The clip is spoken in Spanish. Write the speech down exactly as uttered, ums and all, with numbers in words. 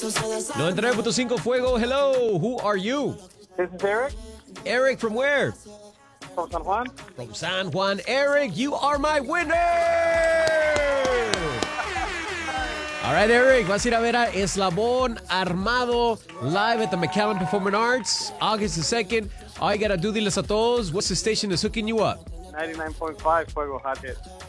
noventa y nueve punto cinco Fuego, hello. Who are you? This is Eric Eric, from where? from San Juan. From San Juan. Eric, you are my winner! All right, Eric, vas a ir a ver a Eslabón Armado live at the McAllen Performing Arts, August the second. All you gotta do, diles a todos, what's the station that's hooking you up? ninety-nine point five Fuego Hot Hit.